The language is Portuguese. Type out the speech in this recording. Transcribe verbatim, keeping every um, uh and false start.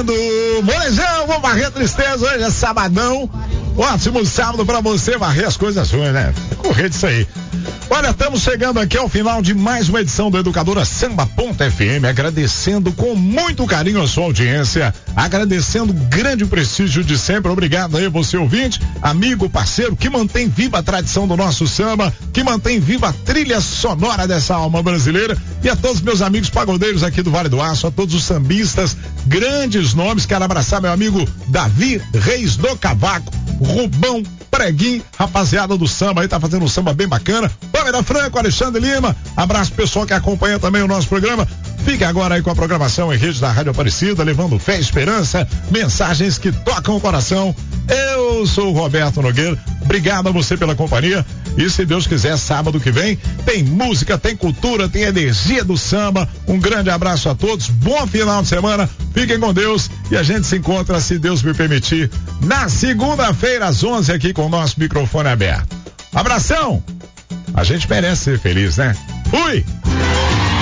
valendo! Molejão, vamos varrer tristeza, hoje é sabadão. Ótimo sábado pra você varrer as coisas ruins, né? Correr disso aí. Olha, estamos chegando aqui ao final de mais uma edição do Educadora Samba.F M, agradecendo com muito carinho a sua audiência, agradecendo o grande prestígio de sempre. Obrigado aí, você ouvinte, amigo, parceiro, que mantém viva a tradição do nosso samba, que mantém viva a trilha sonora dessa alma brasileira, e a todos meus amigos pagodeiros aqui do Vale do Aço, a todos os sambistas, grandes nomes. Quero abraçar meu amigo Davi Reis do Cavaco, Rubão, Preguinho, rapaziada do samba aí, tá fazendo um samba bem bacana. Pamela Franco, Alexandre Lima, abraço pessoal que acompanha também o nosso programa. Fique agora aí com a programação em rede da Rádio Aparecida, levando fé e esperança, mensagens que tocam o coração. Eu sou o Roberto Nogueira, obrigado a você pela companhia, e se Deus quiser, sábado que vem tem música, tem cultura, tem energia do samba. Um grande abraço a todos, bom final de semana, fiquem com Deus, e a gente se encontra, se Deus me permitir, na segunda-feira às onze aqui com o nosso microfone aberto. Abração, a gente merece ser feliz, né? Fui!